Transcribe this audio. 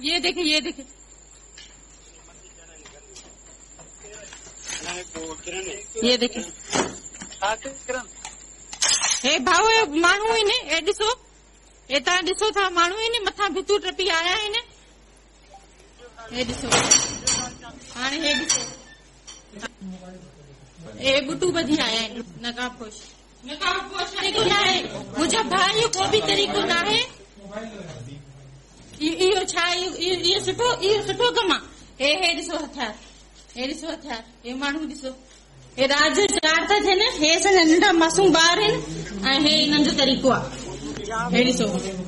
ये देखे ये देखे हे भाऊ माण्हू आहिनि हे ॾिसो हे तव्हां ॾिसो था माण्हू आहिनि मथां भितूं टपी आया आहिनि हे ॾिसो हाणे हे ॾिसो हे बुटू बधी आया आहिनि नकाबपोश तरीक़ो न आहे मुंहिंजा भाउ इहो को बि तरीक़ो न आहे इहो छा इहो सुठो कमु आहे हे ॾिसो हथियार हे माण्हू ॾिसो हे राज चार था थियनि हे असांजा नंढा मासूम ॿार आहिनि ऐं हे हिननि जो तरीक़ो आहे हे ॾिसो